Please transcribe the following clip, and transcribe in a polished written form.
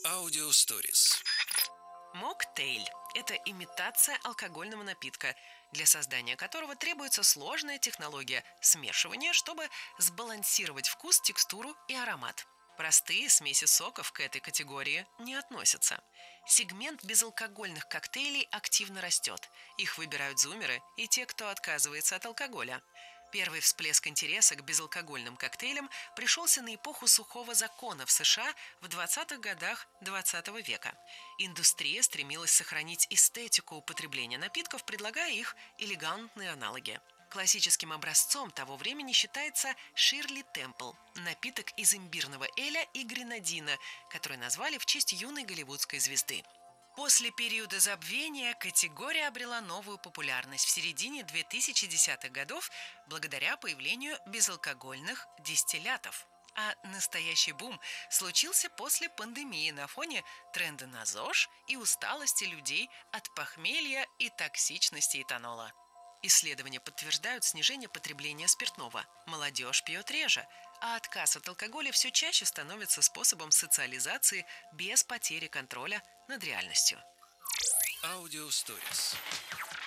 Аудио Stories. Моктейль – это имитация алкогольного напитка, для создания которого требуется сложная технология смешивания, чтобы сбалансировать вкус, текстуру и аромат. Простые смеси соков к этой категории не относятся. Сегмент безалкогольных коктейлей активно растет. Их выбирают зумеры и те, кто отказывается от алкоголя. Первый всплеск интереса к безалкогольным коктейлям пришелся на эпоху сухого закона в США в 20-х годах 20 века. Индустрия стремилась сохранить эстетику употребления напитков, предлагая их элегантные аналоги. Классическим образцом того времени считается Ширли Темпл – напиток из имбирного эля и гренадина, который назвали в честь юной голливудской звезды. После периода забвения категория обрела новую популярность в середине 2010-х годов благодаря появлению безалкогольных дистиллятов. А настоящий бум случился после пандемии на фоне тренда на ЗОЖ и усталости людей от похмелья и токсичности этанола. Исследования подтверждают снижение потребления спиртного. Молодежь пьет реже, а отказ от алкоголя все чаще становится способом социализации без потери контроля над реальностью. Аудио Stories.